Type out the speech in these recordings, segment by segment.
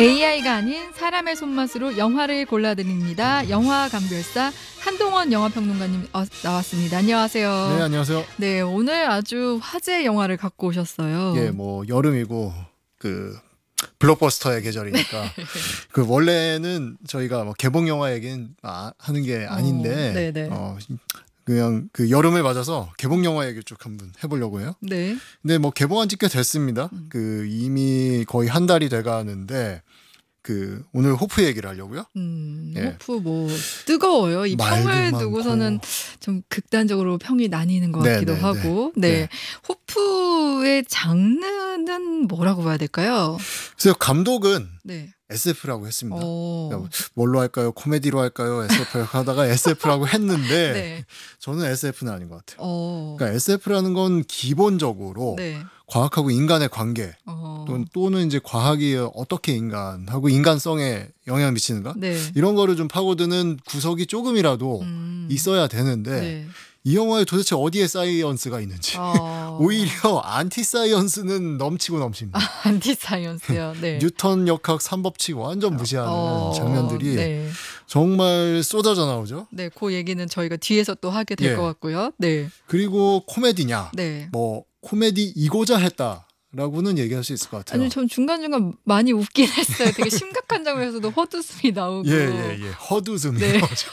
AI가 아닌 사람의 손맛으로 영화를 골라드립니다. 영화 감별사 한동원 영화평론가님 나왔습니다. 안녕하세요. 네, 안녕하세요. 네, 오늘 아주 화제 영화를 갖고 오셨어요. 예, 뭐 여름이고 그 블록버스터의 계절이니까 그 원래는 저희가 뭐 개봉 영화 얘기는 하는 게 아닌데 네네. 그냥 그 여름을 맞아서 개봉 영화 얘기 쭉 한번 해보려고 해요. 네. 근데 뭐 개봉한 지 꽤 됐습니다. 그 이미 거의 한 달이 돼가는데 그 오늘 호프 얘기를 하려고요. 예. 호프 뭐 뜨거워요. 이 말도 평을 많고. 두고서는 좀 극단적으로 평이 나뉘는 것 네, 같기도 네, 하고. 네. 네. 네. 호프의 장르는 뭐라고 봐야 될까요? 그래서 감독은 네. SF라고 했습니다. 어. 뭘로 할까요? 코미디로 할까요? SF로 하다가 SF라고 했는데 네. 저는 SF는 아닌 것 같아요. 어. 그러니까 SF라는 건 기본적으로 네. 과학하고 인간의 관계 또는 이제 과학이 어떻게 인간하고 인간성에 영향을 미치는가 네. 이런 거를 좀 파고드는 구석이 조금이라도 있어야 되는데 네. 이 영화에 도대체 어디에 사이언스가 있는지 오히려 안티 사이언스는 넘치고 넘칩니다. 안티 사이언스요. 네. 뉴턴 역학 3법칙 완전 무시하는 장면들이 네. 정말 정말 쏟아져 나오죠. 네, 그 얘기는 저희가 뒤에서 또 하게 될 예. 것 같고요. 네. 그리고 코미디냐 네. 뭐 코미디이고자 했다라고는 얘기할 수 있을 것 같아요. 아니, 전 중간중간 많이 웃긴 했어요. 되게 심각한 장면에서도 헛웃음이 나오고. 예. 헛웃음이 네. 나오죠.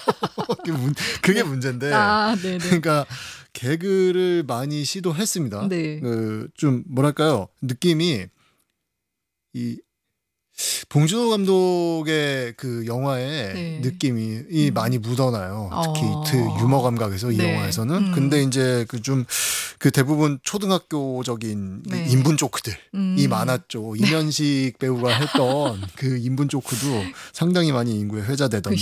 그게 문제인데. 네네. 그러니까 개그를 많이 시도했습니다. 네. 좀 뭐랄까요? 느낌이 이 봉준호 감독의 그 영화의 네. 느낌이 많이 묻어나요. 특히 유머 감각에서 이 네. 영화에서는. 근데 이제 그 대부분 초등학교적인 네. 인분 조크들이 많았죠. 이면식 배우가 했던 그 인분 조크도 상당히 많이 인구에 회자되던.